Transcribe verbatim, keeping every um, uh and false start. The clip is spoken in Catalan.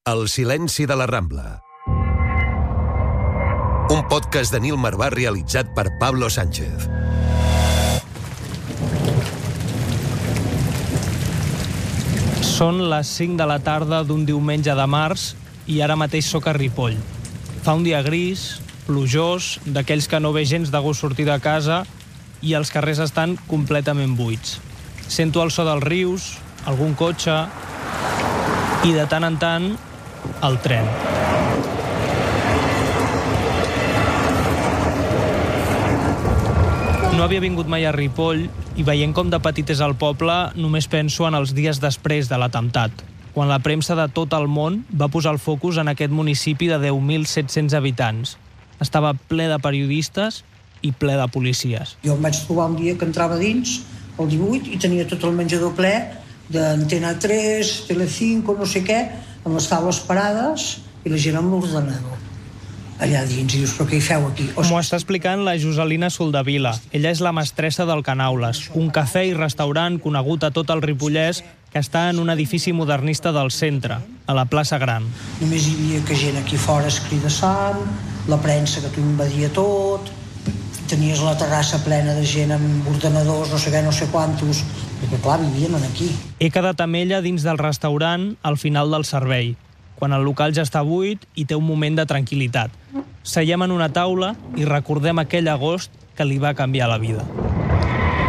El silenci de la Rambla. Un podcast de Nil Marvà realitzat per Pablo Sánchez. Són les cinc de la tarda d'un diumenge de març i ara mateix sóc a Ripoll. Fa un dia gris, plujós, d'aquells que no ve gens de gust sortir de casa i els carrers estan completament buits. Sento el so dels rius, algun cotxe i de tant en tant el tren. No havia vingut mai a Ripoll i veient com de petit és el poble només penso en els dies després de l'atemptat, quan la premsa de tot el món va posar el focus en aquest municipi de deu mil set-cents habitants. Estava ple de periodistes i ple de policies. Jo em vaig trobar un dia que entrava dins, el divuit, i tenia tot el menjador ple d'Antena tres, Telecinco, no sé què, amb les taules parades i la gent amb l'ordenador allà dins. I dius, però què hi feu aquí? O M'ho està explicant la Joselina Soldevila. Ella és la mestressa del Canaules, un cafè i restaurant conegut a tot el Ripollès que està en un edifici modernista del centre, a la plaça Gran. Només hi havia que gent aquí fora escridassant, la premsa que t'ho invadia tot, tenies la terrassa plena de gent amb ordenadors, no sé què, no sé quantos, perquè clar, vivien aquí. He quedat amb ella dins del restaurant al final del servei, quan el local ja està buit i té un moment de tranquil·litat. Seiem en una taula i recordem aquell agost que li va canviar la vida.